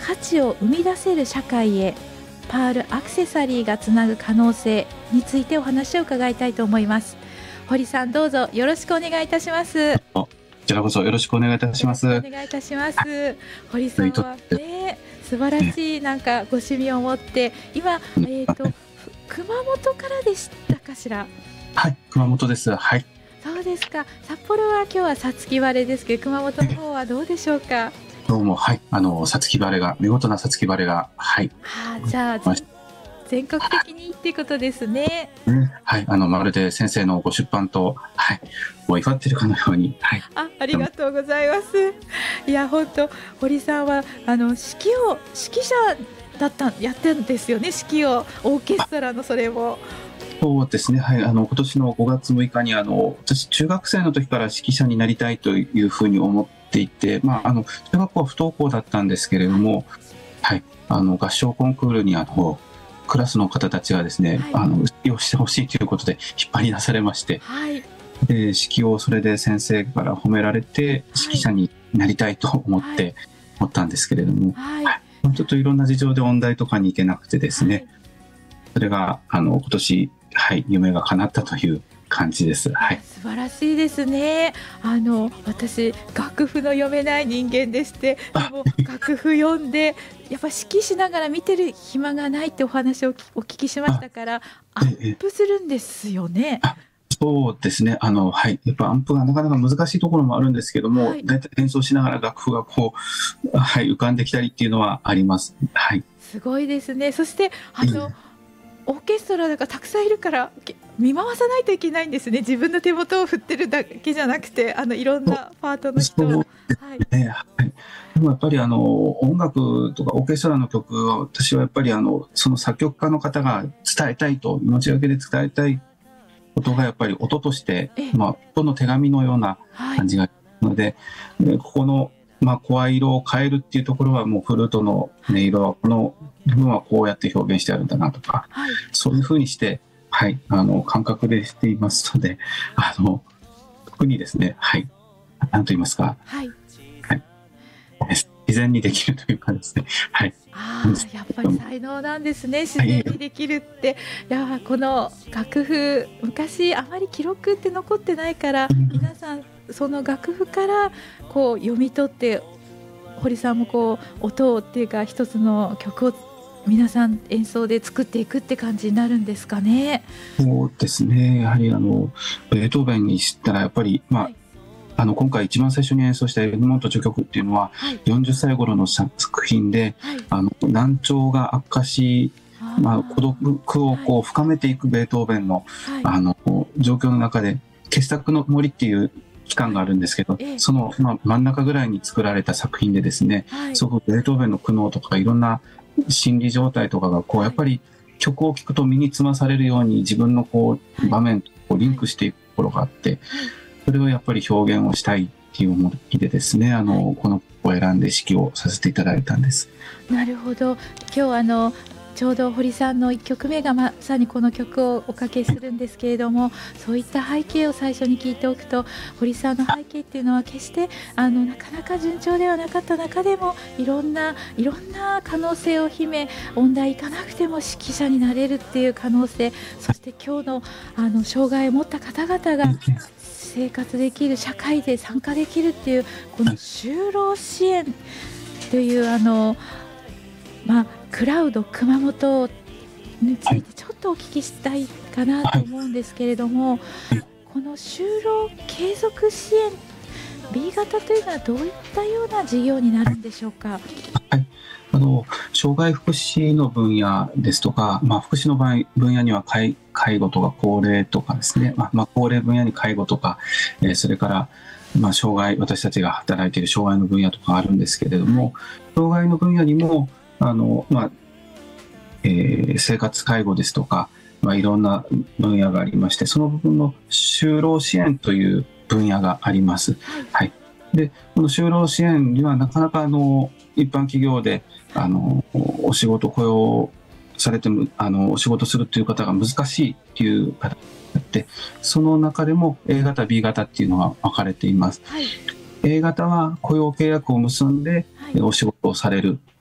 価値を生み出せる社会へ、パールアクセサリーがつなぐ可能性についてお話を伺いたいと思います。堀さん、どうぞよろしくお願いいたします。 こちらこそよろしくお願いいたします。 お願いいたします。堀さんはね、素晴らしいなんかご趣味を持って今、熊本からでしたかしら。 はい、熊本です。はい。 そうですか。札幌は今日は五月晴れですけど、熊本の方はどうでしょうか。 どうも、はい、五月晴れが、見事な五月晴れが、はい。 じゃあ全国的にっていうことですね。 はい、まるで先生のご出版と、はい、もう祝っているかのように、はい。 ありがとうございます。いや、本当堀さんは指揮者やってるんですよね。指揮をオーケストラのそれも。 そうですね、はい、今年の5月6日に私中学生の時から指揮者になりたいというふうに思っていて、中学校は不登校だったんですけれども、はい、合唱コンクールにクラスの方たちがですね、指揮をしてほしいということで引っ張り出されまして、で指揮をそれで先生から褒められて指揮者になりたいと思ったんですけれども、ちょっといろんな事情で音大とかに行けなくてですね、それが今年、夢が叶ったという感じです。 素晴らしいですね。私楽譜の読めない人間でして、でも楽譜読んでやっぱ指揮しながら見てる暇がないってお話をお聞きしましたから、アップするんですよね。 そうですね、やっぱアンプがなかなか難しいところもあるんですけども、だいたい演奏しながら楽譜が浮かんできたりっていうのはあります。 すごいですね。そしてオーケストラがたくさんいるから見回さないといけないんですね。自分の手元を振ってるだけじゃなくて、いろんなパートの人を。 でもやっぱり音楽とかオーケストラの曲は、私はやっぱりその作曲家の方が伝えたいと、命がけで伝えたいことがやっぱり音として、音の手紙のような感じがあるので、ここの声色を変えるっていうところは、もうフルートの音色はこの部分はこうやって表現してあるんだなとか、そういうふうにして、感覚でしていますので、特にですね、何と言いますか、自然にできるというかですね、 やっぱり才能なんですね。自然にできるって。いや、この楽譜、昔あまり記録って残ってないから、皆さんその楽譜から読み取って、堀さんも音っていうか一つの曲を皆さん演奏で作っていくって感じになるんですかね。 そうですね、やはりベートーベンにしたらやっぱり、今回一番最初に演奏したエルモント序曲っていうのは、40歳頃の作品で、難聴が悪化し、孤独を深めていくベートーベンの、状況の中で傑作の森っていう期間があるんですけど、その、真ん中ぐらいに作られた作品でですね、すごくベートーベンの苦悩とかいろんな心理状態とかがやっぱり曲を聴くと身につまされるように自分の場面とリンクしていくところがあって、それをやっぱり表現をしたいっていう思いでですね、この曲を選んで指揮をさせていただいたんです。 なるほど。今日ちょうど堀さんの1曲目がまさにこの曲をおかけするんですけれども、そういった背景を最初に聞いておくと、堀さんの背景っていうのは決してなかなか順調ではなかった中でもいろんな可能性を秘め、音大行かなくても指揮者になれるっていう可能性、そして今日の障害を持った方々が生活できる社会で参加できるっていうこの就労支援というクラウド熊本についてちょっとお聞きしたいかなと思うんですけれども、この就労継続支援 B 型というのはどういったような事業になるんでしょうか。 障害福祉の分野ですとか、福祉の分野には介護とか高齢とかですね、高齢分野に介護とか、それから私たちが働いている障害の分野とかあるんですけれども、障害の分野にも生活介護ですとか、いろんな分野がありまして、その部分の就労支援という分野があります。でこの就労支援にはなかなか一般企業でお仕事雇用されてもお仕事するという方が難しいという方があって、その中でも A 型 B 型っていうのが分かれています。A 型は雇用契約を結んでお仕事をされる